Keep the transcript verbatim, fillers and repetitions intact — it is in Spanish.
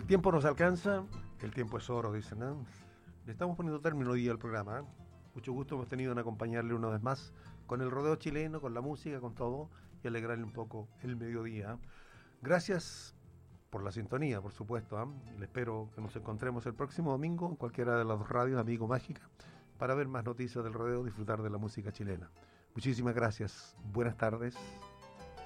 El tiempo nos alcanza, el tiempo es oro, dicen, ¿no? Le estamos poniendo término hoy día al programa, ¿eh? Mucho gusto hemos tenido en acompañarle una vez más con el rodeo chileno, con la música, con todo, y alegrarle un poco el mediodía. Gracias por la sintonía, por supuesto, ¿eh? Le espero que nos encontremos el próximo domingo en cualquiera de las dos radios, Amigo Mágica, para ver más noticias del rodeo, disfrutar de la música chilena. Muchísimas gracias, buenas tardes.